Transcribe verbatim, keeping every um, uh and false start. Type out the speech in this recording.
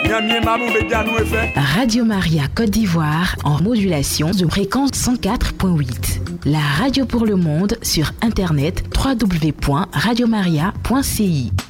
Radio Maria Côte d'Ivoire en modulation de fréquence cent quatre point huit. La radio pour le monde sur internet w w w point radio maria point c i.